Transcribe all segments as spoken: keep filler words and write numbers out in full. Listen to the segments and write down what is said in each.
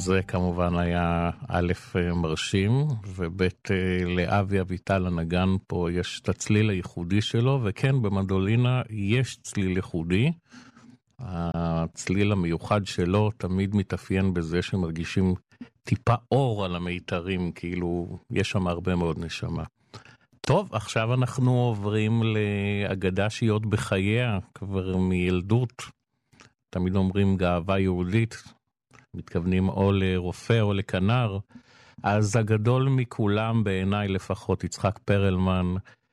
זה כמובן היה א' מרשים, וב' לאבי אביטל הנגן פה יש את הצליל הייחודי שלו, וכן במנדולינה יש צליל ייחודי. הצליל המיוחד שלו תמיד מתאפיין בזה שמרגישים טיפה אור על המיתרים, כאילו יש שם הרבה מאוד נשמה. טוב, עכשיו אנחנו עוברים לאגדה שהיא עוד בחייה, כבר מילדות. תמיד אומרים גאווה יהודית, מתכוונים או לרופא או לכנר. אז הגדול מכולם בעיניי לפחות, יצחק פרלמן,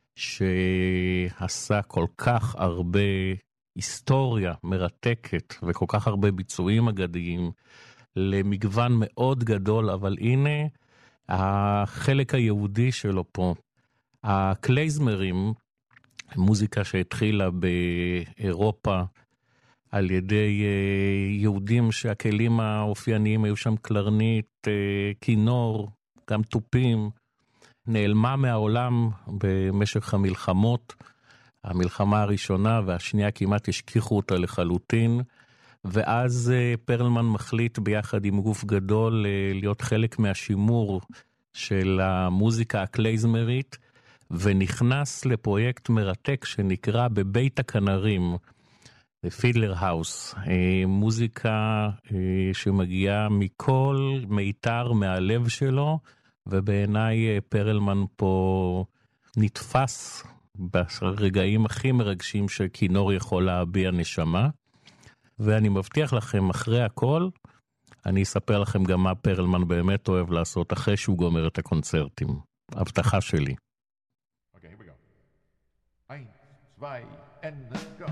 שעשה כל כך הרבה היסטוריה מרתקת וכל כך הרבה ביצועים אגדיים למגוון מאוד גדול, אבל הנה החלק היהודי שלו פה. הקלייזמרים, מוזיקה שהתחילה באירופה על ידי יהודים שהכלים האופייניים היו שם קלרנית, כינור, גם טופים, נעלמה מהעולם במשך המלחמות. המלחמה הראשונה והשנייה כמעט השכיחו אותה לחלוטין, ואז פרלמן מחליט ביחד עם גוף גדול להיות חלק מהשימור של המוזיקה הקלייזמרית, ונכנס לפרויקט מרתק שנקרא בבית הכנרים, פידלר האוס, מוזיקה שמגיעה מכל מיתר מהלב שלו, ובעיניי פרלמן פה נתפס ברגעים הכי מרגשים שכינור יכול להביע נשמה, ואני מבטיח לכם אחרי הכל, אני אספר לכם גם מה פרלמן באמת אוהב לעשות אחרי שהוא גומר את הקונצרטים. הבטחה שלי. Okay, here we go. Eins, zwei, and go.